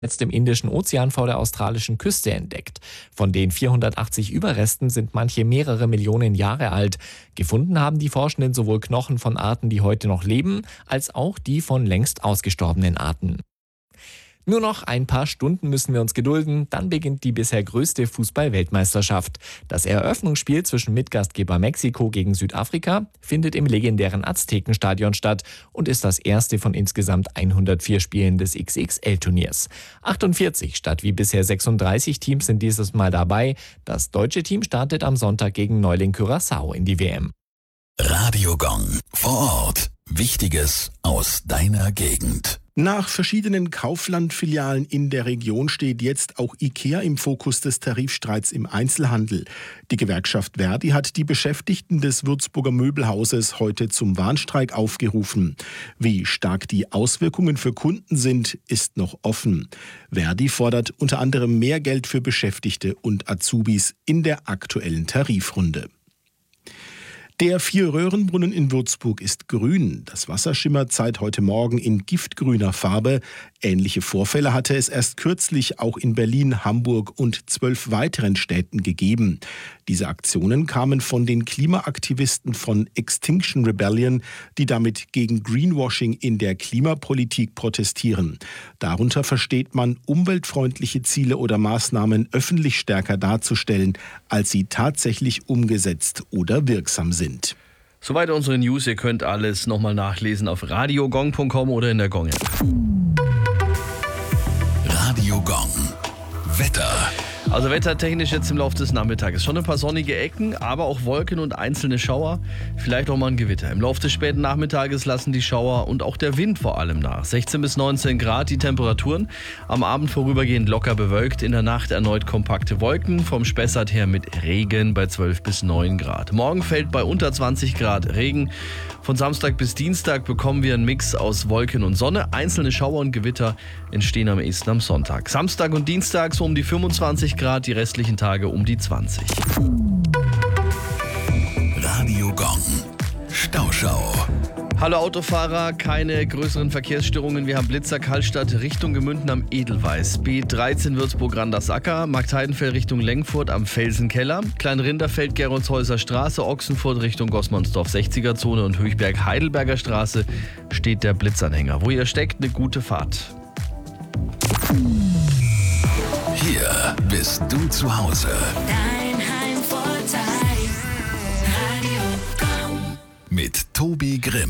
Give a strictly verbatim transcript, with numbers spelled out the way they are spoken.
Jetzt im Indischen Ozean vor der australischen Küste entdeckt. Von den vierhundertachtzig Überresten sind manche mehrere Millionen Jahre alt. Gefunden haben die Forschenden sowohl Knochen von Arten, die heute noch leben, als auch die von längst ausgestorbenen Arten. Nur noch ein paar Stunden müssen wir uns gedulden, dann beginnt die bisher größte Fußball-Weltmeisterschaft. Das Eröffnungsspiel zwischen Mitgastgeber Mexiko gegen Südafrika findet im legendären Aztekenstadion statt und ist das erste von insgesamt hundertvier Spielen des X X L-Turniers. achtundvierzig statt wie bisher sechsunddreißig Teams sind dieses Mal dabei. Das deutsche Team startet am Sonntag gegen Neuling Curaçao in die W M. Radio Gong vor Ort. Wichtiges aus deiner Gegend. Nach verschiedenen Kaufland-Filialen in der Region steht jetzt auch IKEA im Fokus des Tarifstreits im Einzelhandel. Die Gewerkschaft Verdi hat die Beschäftigten des Würzburger Möbelhauses heute zum Warnstreik aufgerufen. Wie stark die Auswirkungen für Kunden sind, ist noch offen. Verdi fordert unter anderem mehr Geld für Beschäftigte und Azubis in der aktuellen Tarifrunde. Der Vier-Röhren-Brunnen in Würzburg ist grün. Das Wasser schimmert seit heute Morgen in giftgrüner Farbe. Ähnliche Vorfälle hatte es erst kürzlich auch in Berlin, Hamburg und zwölf weiteren Städten gegeben. Diese Aktionen kamen von den Klimaaktivisten von Extinction Rebellion, die damit gegen Greenwashing in der Klimapolitik protestieren. Darunter versteht man, umweltfreundliche Ziele oder Maßnahmen öffentlich stärker darzustellen, als sie tatsächlich umgesetzt oder wirksam sind. Soweit unsere News. Ihr könnt alles nochmal nachlesen auf radiogong punkt com oder in der Gong App. Radio Gong. Wetter. Also wettertechnisch jetzt im Laufe des Nachmittages schon ein paar sonnige Ecken, aber auch Wolken und einzelne Schauer, vielleicht auch mal ein Gewitter. Im Laufe des späten Nachmittages lassen die Schauer und auch der Wind vor allem nach. sechzehn bis neunzehn Grad die Temperaturen, am Abend vorübergehend locker bewölkt, in der Nacht erneut kompakte Wolken, vom Spessart her mit Regen bei zwölf bis neun Grad. Morgen fällt bei unter zwanzig Grad Regen. Von Samstag bis Dienstag bekommen wir einen Mix aus Wolken und Sonne. Einzelne Schauer und Gewitter entstehen am ehesten am Sonntag. Samstag und Dienstag so um die fünfundzwanzig Grad, die restlichen Tage um die zwanzig. Radio Gong. Stauschau. Hallo Autofahrer, keine größeren Verkehrsstörungen. Wir haben Blitzer Kallstadt Richtung Gemünden am Edelweiß, B dreizehn Würzburg-Randersacker, Marktheidenfeld Richtung Lengfurt am Felsenkeller, Kleinrinderfeld Geronshäuser Straße, Ochsenfurt Richtung Gossmannsdorf sechziger Zone und Höchberg Heidelberger Straße steht der Blitzanhänger. Wo ihr steckt, eine gute Fahrt. Hier bist du zu Hause. Dein Heimvorteil. Radio Gong. Mit Tobi Grimm.